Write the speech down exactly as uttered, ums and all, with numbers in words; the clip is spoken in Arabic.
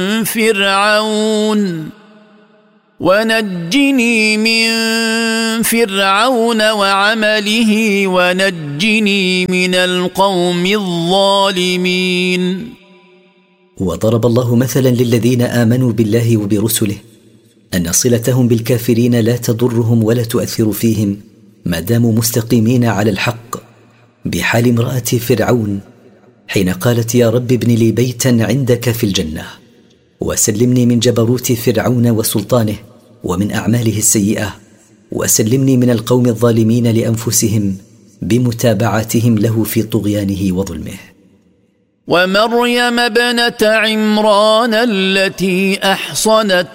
فرعون ونجني من فرعون وعمله ونجني من القوم الظالمين. وضرب الله مثلا للذين آمنوا بالله وبرسله أن صلتهم بالكافرين لا تضرهم ولا تؤثر فيهم ما داموا مستقيمين على الحق، بحال امرأة فرعون حين قالت يا رب ابن لي بيتا عندك في الجنة وسلمني من جبروت فرعون وسلطانه ومن أعماله السيئة، وسلمني من القوم الظالمين لأنفسهم بمتابعتهم له في طغيانه وظلمه. ومريم ابنة عمران التي أحصنت